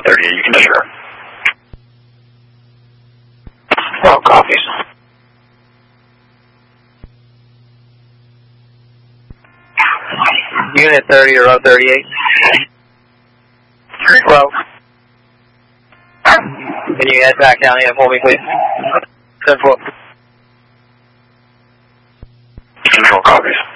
Route 38, you can share. Well, copies. Unit 30 to Route 38. 12. Can you head back down here for me, please? 10-4. Control copies.